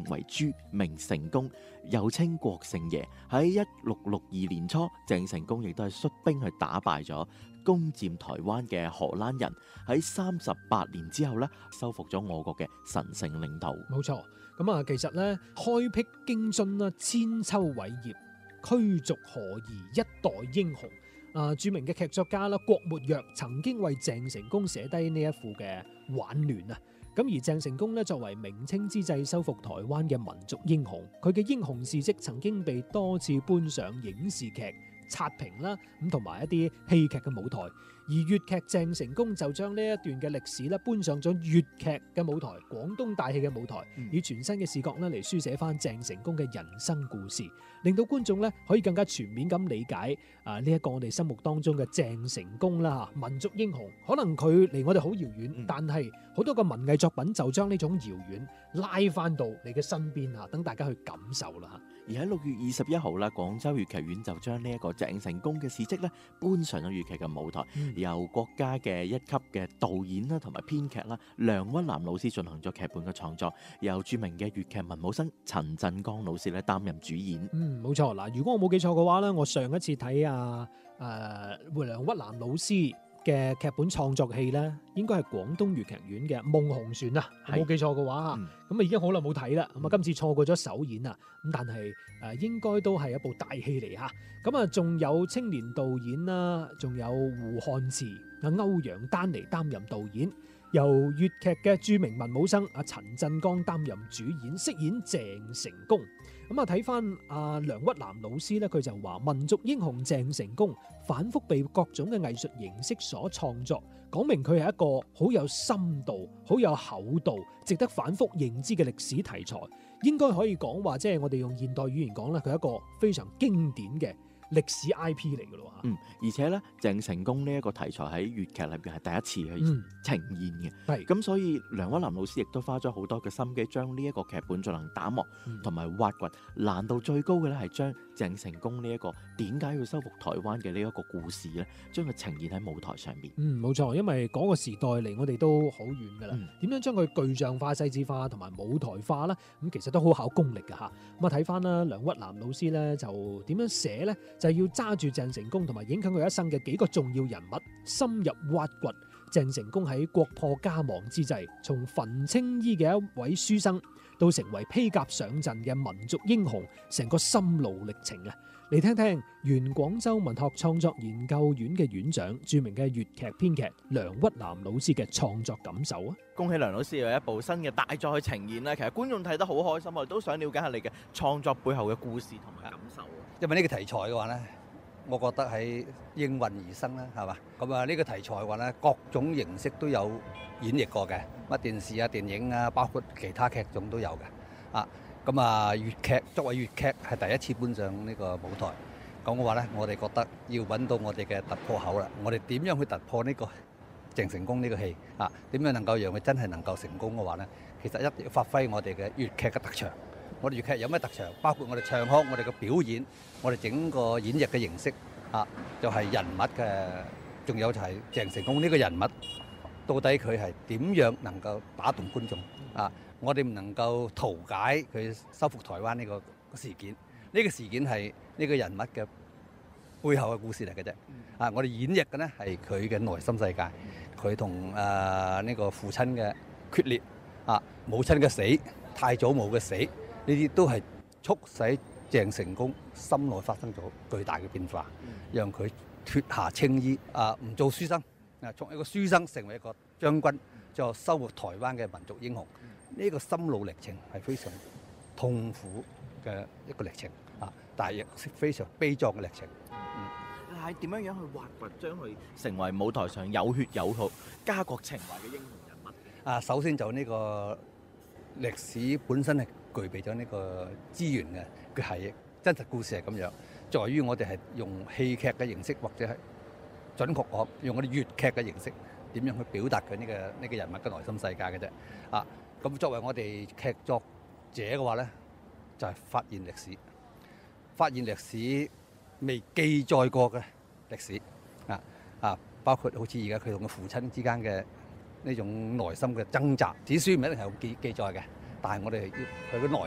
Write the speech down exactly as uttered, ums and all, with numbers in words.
為朱，名成功，又稱國聖爺。喺一六六二年初，鄭成功亦都係率兵去打敗咗攻佔台灣嘅荷蘭人，喺三十八年之後咧，收復咗我國嘅神聖領土。 冇錯，咁啊，其實咧，開闢京津啦，千秋偉業，驅逐荷夷，一代英雄。啊，著名嘅劇作家啦，郭沫若曾經為鄭成功寫低呢一副嘅挽聯啊。咁而鄭成功咧，作為明清之際收復台灣嘅民族英雄，佢嘅英雄事蹟曾經被多次搬上影視劇刷屏啦，咁同埋一啲戲劇嘅舞台。而粵劇鄭成功就將呢一段嘅歷史咧搬上咗粵劇嘅舞台，廣東大戲嘅舞台，嗯、以全新嘅視角咧嚟書寫翻鄭成功嘅人生故事，令到觀眾咧可以更加全面咁理解啊呢一個我哋心目當中嘅鄭成功啦，民族英雄。可能佢離我哋好遙遠，嗯、但係好多個文藝作品就將呢種遙遠拉翻到你嘅身邊啊，等大家去感受啦。 而喺六月二十一號啦，廣州粵劇院就將呢一個鄭成功嘅事蹟咧搬上咗粵劇嘅舞台。嗯由國家嘅一級嘅導演啦，同埋編劇啦，梁屈南老師進行咗劇本嘅創作，由著名嘅粵劇文武生陳振剛老師咧擔任主演。嗯， 冇錯嗱。如果我冇記錯嘅話咧，我上一次睇啊誒梁屈南老師嘅劇本創作戲咧，應該係廣東粵劇院嘅《夢紅船》啊，冇記錯嘅話，咁啊、嗯、已經好耐冇睇啦。咁啊今次錯過咗首演啊，咁但係誒應該都係一部大戲嚟嚇。咁啊仲有青年導演啦，仲有胡漢慈、啊歐陽丹嚟擔任導演，由粵劇嘅著名文武生阿陳振剛擔任主演，飾演鄭成功。咁啊睇翻阿梁屈南老師咧，佢就話民族英雄鄭成功反覆被各種嘅藝術形式所創作，講明佢係一個好有深度、好有厚度、值得反覆認知嘅歷史題材。應該可以講話，即係我哋用現代語言講咧，佢係一個非常經典嘅歷史 I P 嚟噶咯吓。 嗯，而且咧，鄭成功呢一個題材喺粵劇裏邊係第一次去呈現嘅。係咁、嗯，所以梁屈南老師亦都花咗好多嘅心機，將呢一個劇本進行打磨同埋、嗯、挖掘。難度最高嘅咧係將鄭成功呢一個點解要收復台灣嘅呢一個故事咧，將佢呈現喺舞台上邊。 嗯，冇錯，因為嗰個時代離我哋都好遠噶啦。點、嗯、樣將佢具象化、細緻化同埋舞台化啦？咁其實都好考功力噶吓。咁啊睇翻啦，梁屈南老師咧就點樣寫咧？就係要揸住鄭成功同埋影響佢一生嘅幾個重要人物，深入挖掘鄭成功喺國破家亡之際，從焚青衣嘅一位書生到成為披甲上陣嘅民族英雄，成個心路歷程啊！嚟聽聽原廣州文學創作研究院嘅院長、著名嘅粵劇編劇梁屈南老師嘅創作感受啊！ 恭喜梁老師有一部新嘅大作去呈現啦！其實觀眾睇得好開心，我哋都想了解下你嘅創作背後嘅故事同埋感受。 因為呢個題材嘅話咧，我覺得係應運而生啦，係嘛？咁啊，呢個題材嘅話咧，各種形式都有演繹過嘅，乜電視啊、電影啊，包括其他劇種都有嘅。啊，咁啊，粵劇作為粵劇係第一次搬上呢個舞台，咁嘅話咧，我哋覺得要揾到我哋嘅突破口啦。我哋點樣去突破呢個鄭成功呢個戲啊？點樣能夠讓佢真係能夠成功嘅話咧？其實一定要發揮我哋嘅粵劇嘅特長。我哋粵劇有咩特長？包括我哋唱腔、我哋嘅表演、我哋整個演繹嘅形式啊，就係人物嘅，仲有就係鄭成功呢個人物，到底佢係點樣能夠打動觀眾啊？我哋唔能夠圖解佢收復台灣呢個事件，呢個事件係呢個人物嘅背後嘅故事嚟嘅啫。啊，我哋演繹嘅呢係佢嘅內心世界，佢同誒呢個父親嘅決裂啊，母親嘅死，太祖母嘅死。呢啲都係促使鄭成功心內發生咗巨大嘅變化，讓佢脫下青衣啊，唔做書生啊，從一個書生成為一個將軍，就收復台灣嘅民族英雄。呢個心路歷程係非常痛苦嘅一個歷程啊，但係亦非常悲壯嘅歷程。 嗯，係點樣樣去挖掘，將佢成為舞台上有血有肉、家國情懷嘅英雄人物？ 啊，首先就呢個歷史本身係具備咗呢個資源嘅，佢係真實故事係咁樣，在於我哋係用戲劇嘅形式，或者係準確講用我哋粵劇嘅形式，點樣去表達佢呢個呢個人物嘅內心世界嘅啫。啊，咁作為我哋劇作者嘅話咧，就係發現歷史，發現歷史未記載過嘅歷史啊啊，包括好似而家佢同佢父親之間嘅呢種內心嘅掙扎，史書唔一定係記記載嘅。但係我哋要佢嘅內